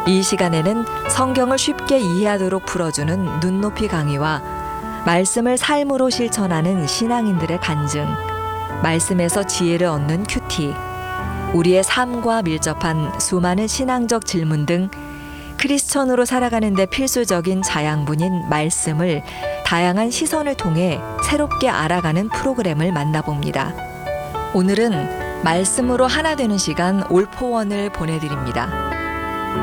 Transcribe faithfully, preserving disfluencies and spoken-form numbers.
이 시간에는 성경을 쉽게 이해하도록 풀어주는 눈높이 강의와 말씀을 삶으로 실천하는 신앙인들의 간증, 말씀에서 지혜를 얻는 큐티, 우리의 삶과 밀접한 수많은 신앙적 질문 등 크리스천으로 살아가는 데 필수적인 자양분인 말씀을 다양한 시선을 통해 새롭게 알아가는 프로그램을 만나봅니다. 오늘은 말씀으로 하나 되는 시간 올포원을 보내드립니다.